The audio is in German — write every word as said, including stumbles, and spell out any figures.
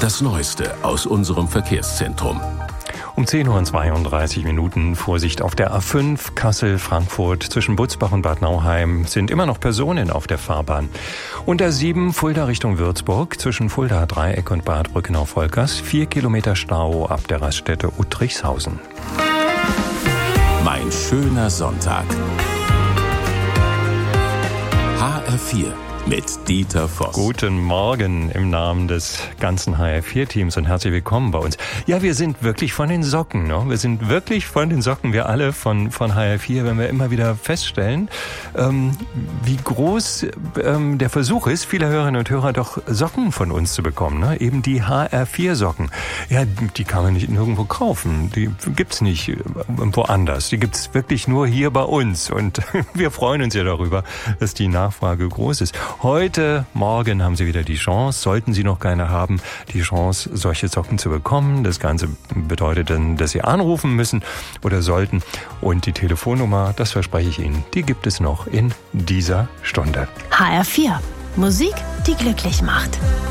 Das Neueste aus unserem Verkehrszentrum. Um zehn Uhr zweiunddreißig Minuten, Vorsicht auf der A fünf, Kassel-Frankfurt, zwischen Butzbach und Bad Nauheim sind immer noch Personen auf der Fahrbahn. Und A sieben, Fulda Richtung Würzburg, zwischen Fulda Dreieck und Bad Brückenau-Volkers, vier Kilometer Stau ab der Raststätte Uttrichshausen. Mein schöner Sonntag. H R vier. Mit Dieter Voss. Guten Morgen im Namen des ganzen H R vier Teams und herzlich willkommen bei uns. Ja, wir sind wirklich von den Socken, ne? Wir sind wirklich von den Socken, wir alle von, von H R vier, wenn wir immer wieder feststellen, ähm, wie groß ähm, der Versuch ist, viele Hörerinnen und Hörer doch Socken von uns zu bekommen, ne? Eben die H R vier Socken. Ja, die kann man nicht nirgendwo kaufen. Die gibt's nicht woanders. Die gibt's wirklich nur hier bei uns. Und wir freuen uns ja darüber, dass die Nachfrage groß ist. Heute, morgen haben Sie wieder die Chance, sollten Sie noch keine haben, die Chance, solche Socken zu bekommen. Das Ganze bedeutet dann, dass Sie anrufen müssen oder sollten. Und die Telefonnummer, das verspreche ich Ihnen, die gibt es noch in dieser Stunde. H R vier. Musik, die glücklich macht.